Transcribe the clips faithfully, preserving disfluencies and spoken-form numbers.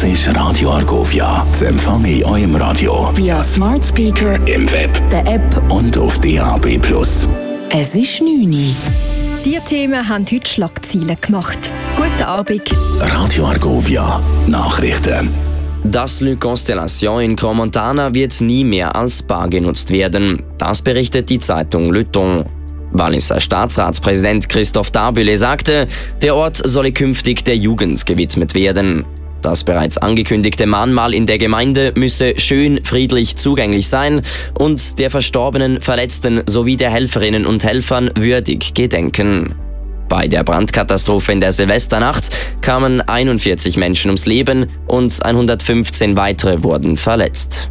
ist Radio Argovia. Zu empfangen in eurem Radio via Smart Speaker, im Web, der App und auf D A B plus. Es ist neun Uhr. Diese Themen haben heute Schlagzeilen gemacht. Guten Abend. Radio Argovia, Nachrichten. Das Le Constellation in Crans-Montana wird nie mehr als Bar genutzt werden. Das berichtet die Zeitung Le Temps. Walliser Staatsratspräsident Christophe Darbülle sagte, der Ort solle künftig der Jugend gewidmet werden. Das bereits angekündigte Mahnmal in der Gemeinde müsse schön, friedlich zugänglich sein und der Verstorbenen, Verletzten sowie der Helferinnen und Helfern würdig gedenken. Bei der Brandkatastrophe in der Silvesternacht kamen einundvierzig Menschen ums Leben und hundertfünfzehn weitere wurden verletzt.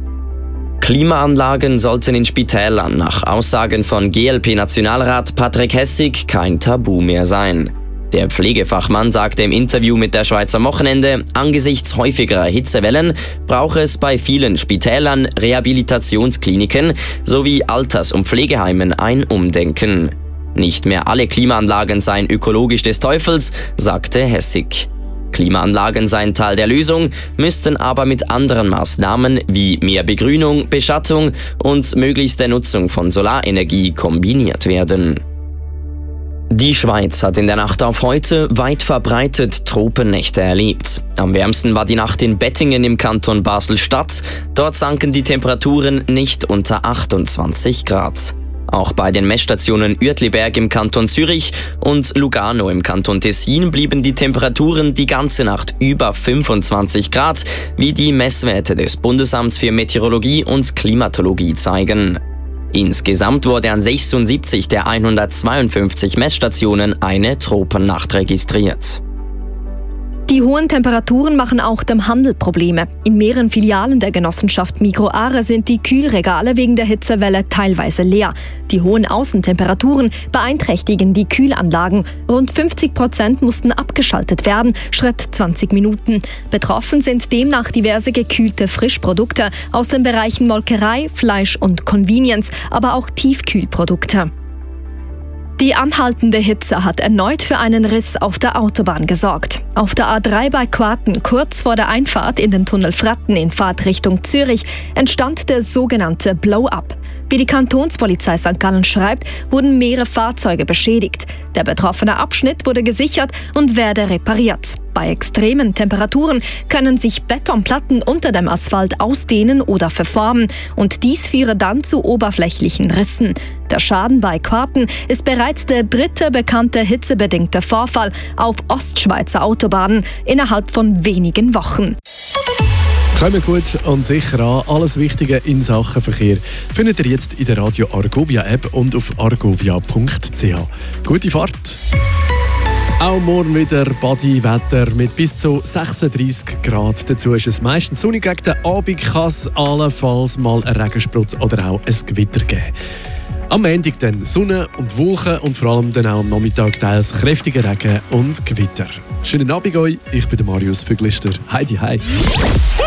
Klimaanlagen sollten in Spitälern nach Aussagen von G L P-Nationalrat Patrick Hessig kein Tabu mehr sein. Der Pflegefachmann sagte im Interview mit der Schweizer Wochenende, angesichts häufigerer Hitzewellen brauche es bei vielen Spitälern, Rehabilitationskliniken sowie Alters- und Pflegeheimen ein Umdenken. Nicht mehr alle Klimaanlagen seien ökologisch des Teufels, sagte Hessig. Klimaanlagen seien Teil der Lösung, müssten aber mit anderen Maßnahmen wie mehr Begrünung, Beschattung und möglichst der Nutzung von Solarenergie kombiniert werden. Die Schweiz hat in der Nacht auf heute weit verbreitet Tropennächte erlebt. Am wärmsten war die Nacht in Bettingen im Kanton Basel-Stadt. Dort sanken die Temperaturen nicht unter achtundzwanzig Grad. Auch bei den Messstationen Uetliberg im Kanton Zürich und Lugano im Kanton Tessin blieben die Temperaturen die ganze Nacht über fünfundzwanzig Grad, wie die Messwerte des Bundesamts für Meteorologie und Klimatologie zeigen. Insgesamt wurde an sechsundsiebzig der hundertzweiundfünfzig Messstationen eine Tropennacht registriert. Die hohen Temperaturen machen auch dem Handel Probleme. In mehreren Filialen der Genossenschaft Migros sind die Kühlregale wegen der Hitzewelle teilweise leer. Die hohen Außentemperaturen beeinträchtigen die Kühlanlagen. Rund fünfzig Prozent mussten abgeschaltet werden, schreibt zwanzig Minuten. Betroffen sind demnach diverse gekühlte Frischprodukte aus den Bereichen Molkerei, Fleisch und Convenience, aber auch Tiefkühlprodukte. Die anhaltende Hitze hat erneut für einen Riss auf der Autobahn gesorgt. Auf der A drei bei Quarten, kurz vor der Einfahrt in den Tunnel Fratten in Fahrtrichtung Zürich, entstand der sogenannte Blow-up. Wie die Kantonspolizei Sankt Gallen schreibt, wurden mehrere Fahrzeuge beschädigt. Der betroffene Abschnitt wurde gesichert und werde repariert. Bei extremen Temperaturen können sich Betonplatten unter dem Asphalt ausdehnen oder verformen und dies führe dann zu oberflächlichen Rissen. Der Schaden bei Quarten ist bereits der dritte bekannte hitzebedingte Vorfall auf Ostschweizer Autobahnen innerhalb von wenigen Wochen. Kommen gut und sicher an. Alles Wichtige in Sachen Verkehr findet ihr jetzt in der Radio Argovia App und auf argovia punkt c h. Gute Fahrt! Auch morgen wieder Badi-Wetter mit bis zu sechsunddreissig Grad. Dazu ist es meistens sonnig. Gegen den Abend kann es allenfalls mal einen Regensprutz oder auch ein Gewitter geben. Am Montag dann Sonne und Wolken und vor allem dann auch am Nachmittag teils kräftiger Regen und Gewitter. Schönen Abend euch, ich bin der Marius Füglister. Heidi, hi!